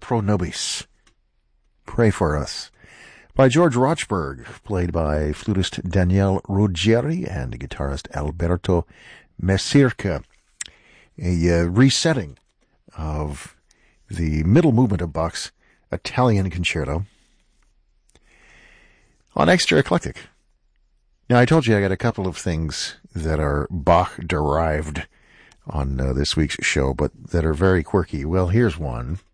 pro nobis. Pray for us. By George Rochberg, played by flutist Daniele Ruggieri and guitarist Alberto Mesirca. A resetting of the middle movement of Bach's Italian Concerto on Extra Eclectic. Now, I told you I got a couple of things that are Bach-derived on this week's show, but that are very quirky. Well, here's one.